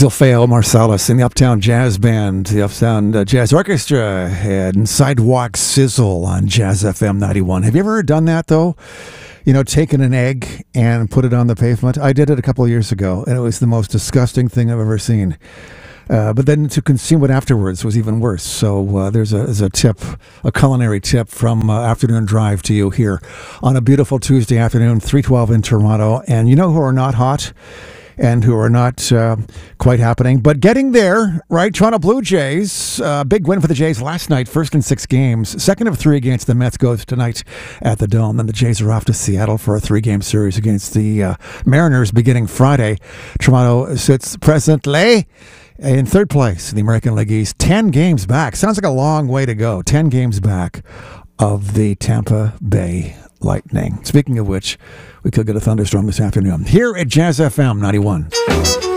Delfeo Marsalis and the Uptown Jazz Band, the Uptown Jazz Orchestra, and Sidewalk Sizzle on Jazz FM 91. Have you ever done that, though? You know, taken an egg and put it on the pavement? I did it a couple of years ago, and it was the most disgusting thing I've ever seen. But then to consume it afterwards was even worse. So there's a tip, a culinary tip from Afternoon Drive to you here on a beautiful Tuesday afternoon, 3:12 in Toronto. And you know who are not hot and who are not quite happening, but getting there, right? Toronto Blue Jays, big win for the Jays last night, first in 6 games. Second of 3 against the Mets goes tonight at the Dome. Then the Jays are off to Seattle for a 3-game series against the Mariners beginning Friday. Toronto sits presently in 3rd place in the American League East, 10 games back. Sounds like a long way to go. 10 games back of the Tampa Bay Lightning. Speaking of which, we could get a thunderstorm this afternoon here at Jazz FM 91.